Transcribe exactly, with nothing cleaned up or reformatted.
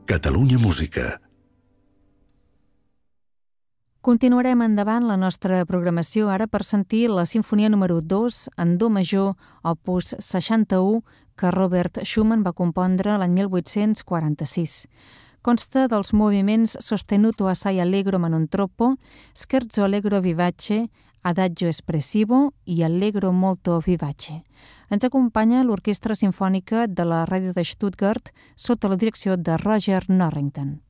Catalunya Música. Continuarem endavant la nostra programació ara per sentir la sinfonia número dos en do major, opus seixanta-u, que Robert Schumann va compondre l'any mil vuit-cents quaranta-sis. Consta dels moviments Sostenuto assai allegro ma non troppo, Scherzo allegro vivace, Adagio espressivo i Allegro molto vivace. Ens acompanya l'Orquestra Simfònica de la Ràdio de Stuttgart sota la direcció de Roger Norrington.